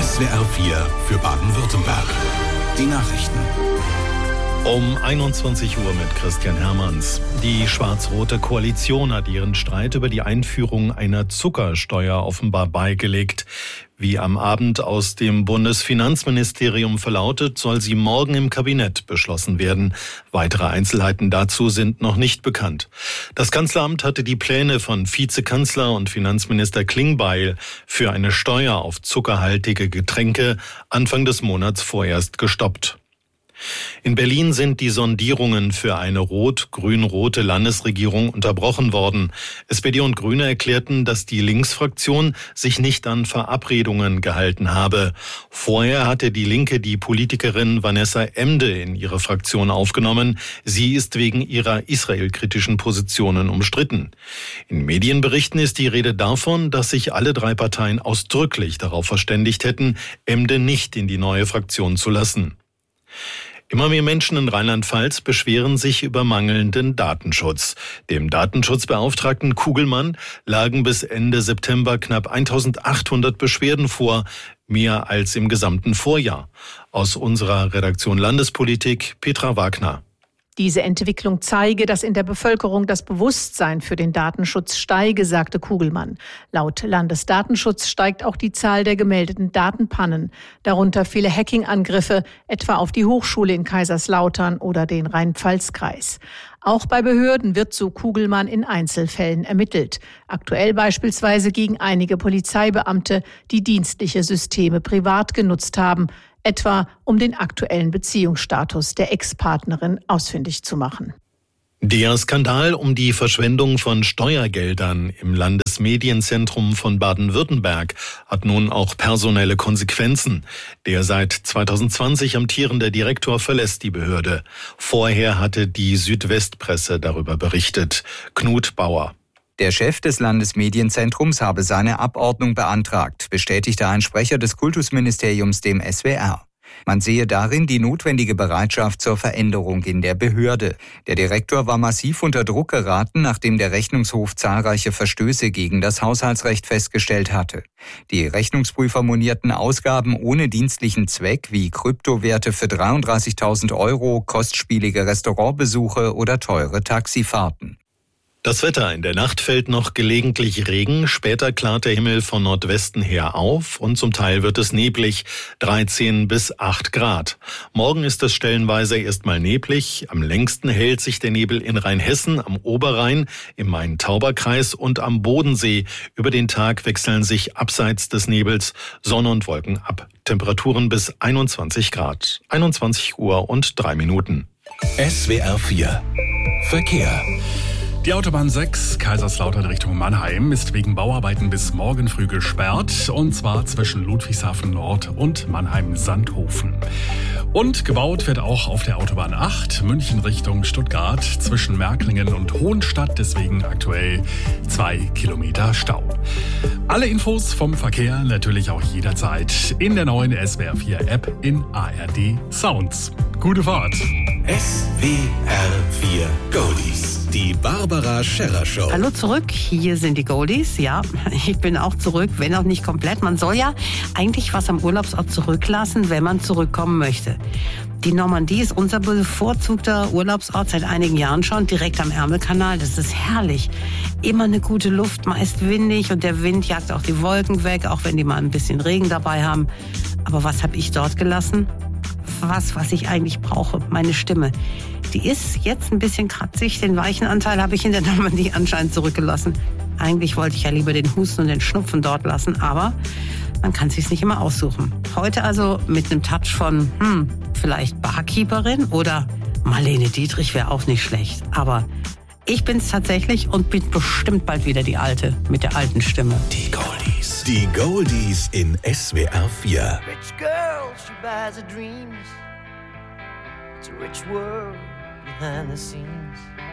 SWR 4 für Baden-Württemberg. Die Nachrichten. Um 21 Uhr mit Christian Hermanns. Die schwarz-rote Koalition hat ihren Streit über die Einführung einer Zuckersteuer offenbar beigelegt. Wie am Abend aus dem Bundesfinanzministerium verlautet, soll sie morgen im Kabinett beschlossen werden. Weitere Einzelheiten dazu sind noch nicht bekannt. Das Kanzleramt hatte die Pläne von Vizekanzler und Finanzminister Klingbeil für eine Steuer auf zuckerhaltige Getränke Anfang des Monats vorerst gestoppt. In Berlin sind die Sondierungen für eine rot-grün-rote Landesregierung unterbrochen worden. SPD und Grüne erklärten, dass die Linksfraktion sich nicht an Verabredungen gehalten habe. Vorher hatte die Linke die Politikerin Vanessa Emde in ihre Fraktion aufgenommen. Sie ist wegen ihrer israelkritischen Positionen umstritten. In Medienberichten ist die Rede davon, dass sich alle drei Parteien ausdrücklich darauf verständigt hätten, Emde nicht in die neue Fraktion zu lassen. Immer mehr Menschen in Rheinland-Pfalz beschweren sich über mangelnden Datenschutz. Dem Datenschutzbeauftragten Kugelmann lagen bis Ende September knapp 1800 Beschwerden vor, mehr als im gesamten Vorjahr. Aus unserer Redaktion Landespolitik Petra Wagner. Diese Entwicklung zeige, dass in der Bevölkerung das Bewusstsein für den Datenschutz steige, sagte Kugelmann. Laut Landesdatenschutz steigt auch die Zahl der gemeldeten Datenpannen, darunter viele Hacking-Angriffe, etwa auf die Hochschule in Kaiserslautern oder den Rhein-Pfalz-Kreis. Auch bei Behörden wird, so Kugelmann, in Einzelfällen ermittelt. Aktuell beispielsweise gegen einige Polizeibeamte, die dienstliche Systeme privat genutzt haben, etwa um den aktuellen Beziehungsstatus der Ex-Partnerin ausfindig zu machen. Der Skandal um die Verschwendung von Steuergeldern im Landesmedienzentrum von Baden-Württemberg hat nun auch personelle Konsequenzen. Der seit 2020 amtierende Direktor verlässt die Behörde. Vorher hatte die Südwestpresse darüber berichtet. Knut Bauer. Der Chef des Landesmedienzentrums habe seine Abordnung beantragt, bestätigte ein Sprecher des Kultusministeriums dem SWR. Man sehe darin die notwendige Bereitschaft zur Veränderung in der Behörde. Der Direktor war massiv unter Druck geraten, nachdem der Rechnungshof zahlreiche Verstöße gegen das Haushaltsrecht festgestellt hatte. Die Rechnungsprüfer monierten Ausgaben ohne dienstlichen Zweck wie Kryptowerte für 33.000 €, kostspielige Restaurantbesuche oder teure Taxifahrten. Das Wetter: In der Nacht fällt noch gelegentlich Regen, später klart der Himmel von Nordwesten her auf und zum Teil wird es neblig, 13 bis 8 Grad. Morgen ist es stellenweise erstmal neblig, am längsten hält sich der Nebel in Rheinhessen, am Oberrhein, im Main-Tauber-Kreis und am Bodensee. Über den Tag wechseln sich abseits des Nebels Sonne und Wolken ab. Temperaturen bis 21 Grad. 21 Uhr und 3 Minuten. SWR 4 Verkehr. Die Autobahn 6 Kaiserslautern Richtung Mannheim ist wegen Bauarbeiten bis morgen früh gesperrt, und zwar zwischen Ludwigshafen Nord und Mannheim-Sandhofen. Und gebaut wird auch auf der Autobahn 8 München Richtung Stuttgart zwischen Märklingen und Hohenstadt, deswegen aktuell 2 Kilometer Stau. Alle Infos vom Verkehr natürlich auch jederzeit in der neuen SWR 4 App in ARD Sounds. Gute Fahrt! SWR 4 Goldies. Die Barbara Scherrer Show. Hallo zurück, hier sind die Goldies. Ja, ich bin auch zurück, wenn auch nicht komplett. Man soll ja eigentlich was am Urlaubsort zurücklassen, wenn man zurückkommen möchte. Die Normandie ist unser bevorzugter Urlaubsort seit einigen Jahren schon, direkt am Ärmelkanal. Das ist herrlich. Immer eine gute Luft, meist windig, und der Wind jagt auch die Wolken weg, auch wenn die mal ein bisschen Regen dabei haben. Aber was habe ich dort gelassen? Was ich eigentlich brauche, meine Stimme. Die ist jetzt ein bisschen kratzig, den weichen Anteil habe ich in der Normandie anscheinend zurückgelassen. Eigentlich wollte ich ja lieber den Husten und den Schnupfen dort lassen, aber man kann es sich nicht immer aussuchen. Heute also mit einem Touch von, vielleicht Barkeeperin oder Marlene Dietrich wäre auch nicht schlecht. Aber ich bin's tatsächlich und bin bestimmt bald wieder die Alte mit der alten Stimme. Die Goldies. Die Goldies in SWR 4. Rich girl, she buys her dreams. It's a rich world behind the scenes.